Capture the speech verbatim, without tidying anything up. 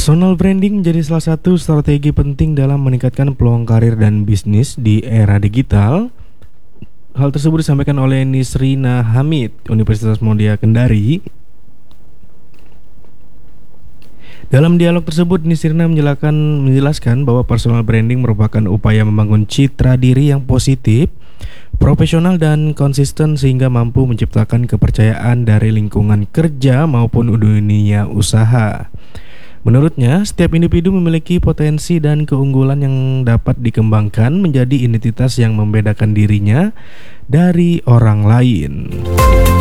Personal branding menjadi salah satu strategi penting dalam meningkatkan peluang karir dan bisnis di era digital. Hal tersebut disampaikan oleh Nisrina Hamid, Universitas Muhammadiyah Kendari. Dalam dialog tersebut, Nisrina menjelaskan, menjelaskan bahwa personal branding merupakan upaya membangun citra diri yang positif, profesional dan konsisten sehingga mampu menciptakan kepercayaan dari lingkungan kerja maupun dunia usaha. Menurutnya, setiap individu memiliki potensi dan keunggulan yang dapat dikembangkan menjadi identitas yang membedakan dirinya dari orang lain.